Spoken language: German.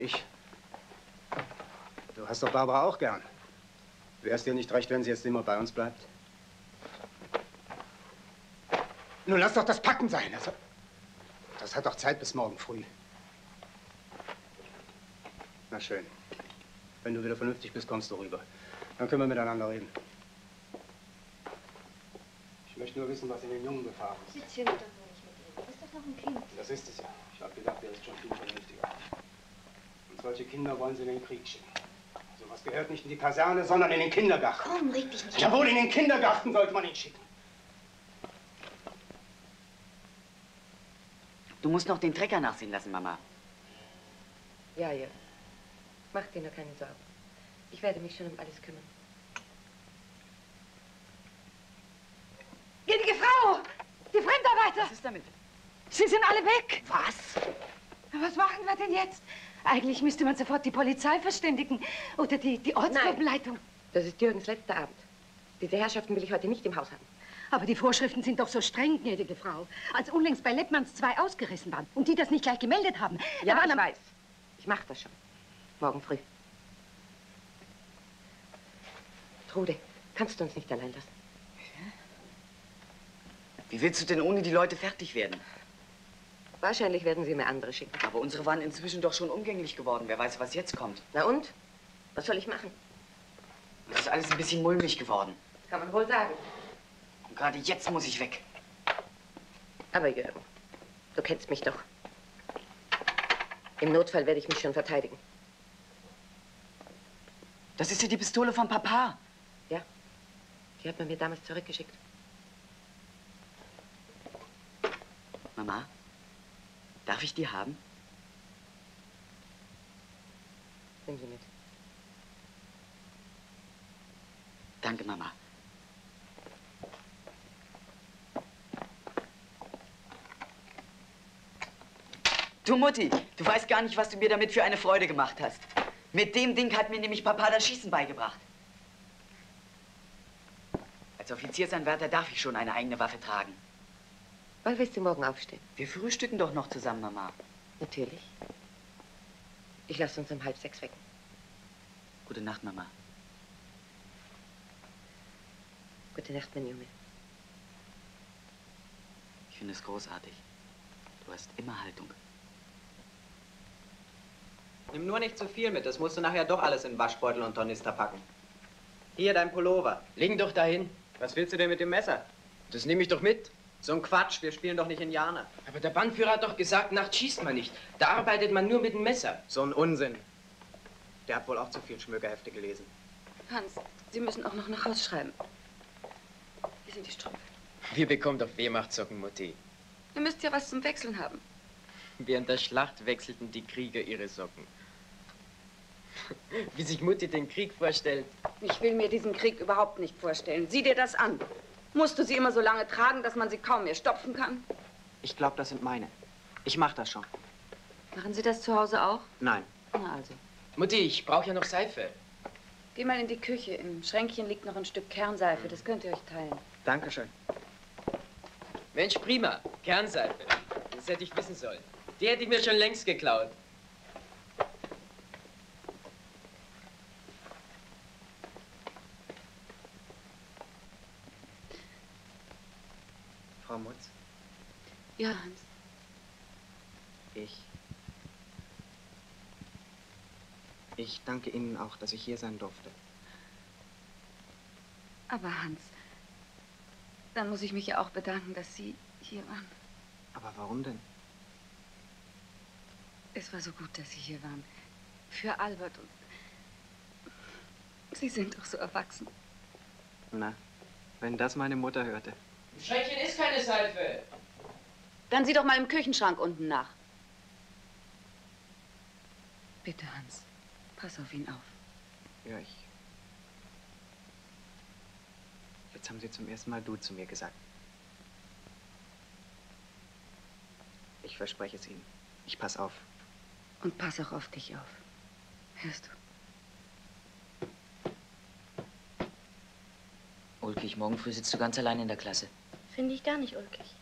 Ich? Du hast doch Barbara auch gern. Wäre es dir nicht recht, wenn sie jetzt immer bei uns bleibt? Nun lass doch das Packen sein. Das hat doch Zeit bis morgen früh. Na schön. Wenn du wieder vernünftig bist, kommst du rüber. Dann können wir miteinander reden. Ich möchte nur wissen, was in den Jungen gefahren ist. Sie zündet doch nur nicht mit ihm. Du bist doch noch ein Kind. Das ist es ja. Ich habe gedacht, er ist schon viel vernünftiger. Und solche Kinder wollen sie in den Krieg schicken. Sowas gehört nicht in die Kaserne, sondern in den Kindergarten. Komm, reg dich nicht. Jawohl, in den Kindergarten sollte man ihn schicken. Du musst noch den Trecker nachsehen lassen, Mama. Ja, ja. Mach dir nur keine Sorgen. Ich werde mich schon um alles kümmern. Gnädige Frau! Die Fremdarbeiter! Was ist damit? Sie sind alle weg! Was? Was machen wir denn jetzt? Eigentlich müsste man sofort die Polizei verständigen. Oder die Ortsgruppenleitung. Das ist Jürgens letzter Abend. Diese Herrschaften will ich heute nicht im Haus haben. Aber die Vorschriften sind doch so streng, gnädige Frau. Als unlängst bei Lettmanns 2 ausgerissen waren und die das nicht gleich gemeldet haben. Ja, ich weiß. Ich mach das schon. Morgen früh. Trude, kannst du uns nicht allein lassen? Wie willst du denn ohne die Leute fertig werden? Wahrscheinlich werden sie mir andere schicken. Aber unsere waren inzwischen doch schon umgänglich geworden. Wer weiß, was jetzt kommt. Na und? Was soll ich machen? Das ist alles ein bisschen mulmig geworden. Kann man wohl sagen. Und gerade jetzt muss ich weg. Aber Jürgen, du kennst mich doch. Im Notfall werde ich mich schon verteidigen. Das ist ja die Pistole von Papa. Ja, die hat man mir damals zurückgeschickt. Mama, darf ich die haben? Nimm sie mit. Danke, Mama. Du Mutti, du weißt gar nicht, was du mir damit für eine Freude gemacht hast. Mit dem Ding hat mir nämlich Papa das Schießen beigebracht. Als Offiziersanwärter darf ich schon eine eigene Waffe tragen. Wann willst du morgen aufstehen? Wir frühstücken doch noch zusammen, Mama. Natürlich. Ich lasse uns um 5:30 wecken. Gute Nacht, Mama. Gute Nacht, mein Junge. Ich finde es großartig. Du hast immer Haltung. Nimm nur nicht zu viel mit, das musst du nachher doch alles in Waschbeutel und Tornister packen. Hier, dein Pullover. Leg ihn doch dahin. Was willst du denn mit dem Messer? Das nehme ich doch mit. So ein Quatsch, wir spielen doch nicht Indianer. Aber der Bandführer hat doch gesagt, nachts schießt man nicht. Da arbeitet man nur mit dem Messer. So ein Unsinn. Der hat wohl auch zu viel Schmökerhefte gelesen. Hans, Sie müssen auch noch nach Haus schreiben. Hier sind die Strümpfe. Wir bekommen doch Wehrmachtssocken, Mutti. Ihr müsst ja was zum Wechseln haben. Während der Schlacht wechselten die Krieger ihre Socken. Wie sich Mutti den Krieg vorstellt. Ich will mir diesen Krieg überhaupt nicht vorstellen. Sieh dir das an. Musst du sie immer so lange tragen, dass man sie kaum mehr stopfen kann? Ich glaube, das sind meine. Ich mach das schon. Machen Sie das zu Hause auch? Nein. Na also. Mutti, ich brauche ja noch Seife. Geh mal in die Küche. Im Schränkchen liegt noch ein Stück Kernseife. Das könnt ihr euch teilen. Dankeschön. Mensch, prima. Kernseife. Das hätte ich wissen sollen. Die hätte ich mir schon längst geklaut. Frau Mutz, Ja, Hans. ich danke Ihnen auch, dass ich hier sein durfte. Aber Hans, dann muss ich mich ja auch bedanken, dass Sie hier waren. Aber warum denn? Es war so gut, dass Sie hier waren. Für Albert und... Sie sind doch so erwachsen. Na, wenn das meine Mutter hörte. Im Schränkchen ist keine Seife. Dann sieh doch mal im Küchenschrank unten nach. Bitte, Hans, pass auf ihn auf. Ja, Jetzt haben Sie zum ersten Mal du zu mir gesagt. Ich verspreche es Ihnen. Ich pass auf. Und pass auch auf dich auf. Hörst du? Ulkig, morgen früh sitzt du ganz allein in der Klasse. Finde ich gar nicht ulkig.